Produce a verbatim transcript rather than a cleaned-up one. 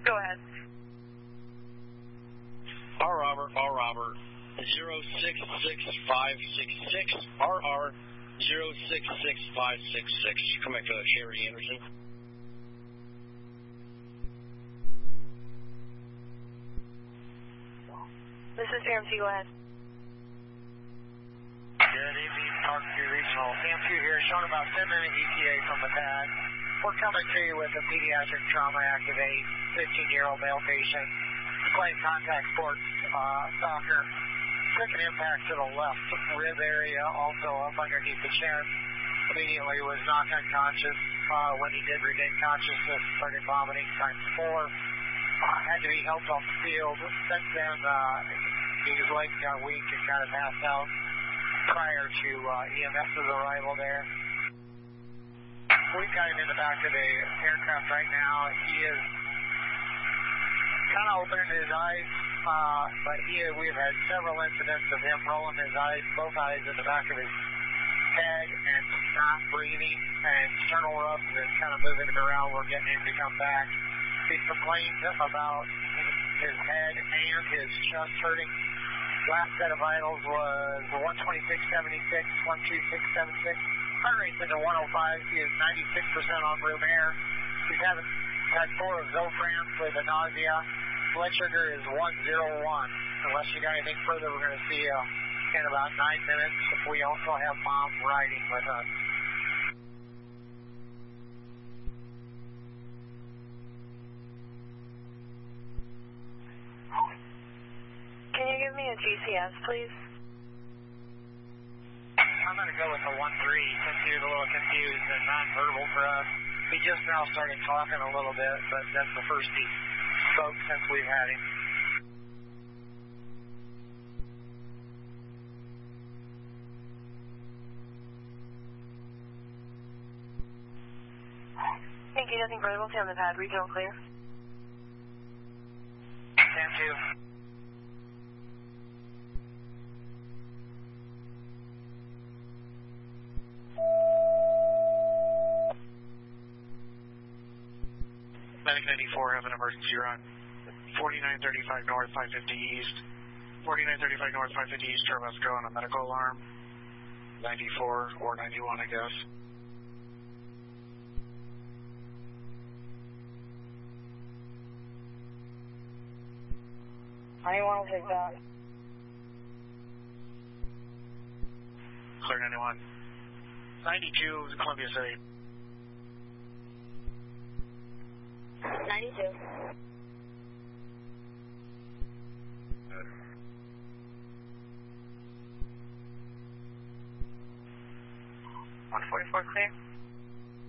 Go ahead. R Robert, R Robert, zero six six five six six, R R zero six six five six six. Come back to Harry Anderson. This is Sam T. Go ahead. Good evening, Park View Regional. Sam two here, showing about ten minute E T A from the pad. We're coming to you with a pediatric trauma activate, fifteen year old male patient. Playing contact sports, uh, soccer. Took an impact to the left rib area, also up underneath the chin. Immediately was knocked unconscious. Uh, when he did regain consciousness, started vomiting times four. Uh, had to be helped off the field. Since then, uh, his legs got weak and kind of passed out prior to uh, E M S's arrival there. We've got him in the back of the aircraft right now. He is kind of opening his eyes, uh, but he, we've had several incidents of him rolling his eyes, both eyes in the back of his head and not breathing, and sternal rubs and kind of moving it around. We're getting him to come back. He's complained about his head and his chest hurting. Last set of vitals was one twenty-six seventy-six, one two six seven six. Heart rate's into one oh five. He is ninety-six percent on room air. He's having, had four of Zofran for the nausea. Blood sugar is one oh one. Unless you got anything further, we're going to see uh, in about nine minutes. We also have mom riding with us. Can you give me a G C S, please? I'm going to go with the one three since he was a little confused and nonverbal for us. He just now started talking a little bit, but that's the first he spoke since we've had him. Thank you. Nothing further. We'll stay on the pad. Regional clear. Sam two. Medic ninety-four, have an emergency run. forty-nine thirty-five north, five fifty east. forty-nine thirty-five north, five fifty east, turbines go on a medical alarm. ninety-four or ninety-one, I guess. ninety-one will take that. Clear ninety-one. ninety-two, Columbia City. ninety-two. one forty-four clear.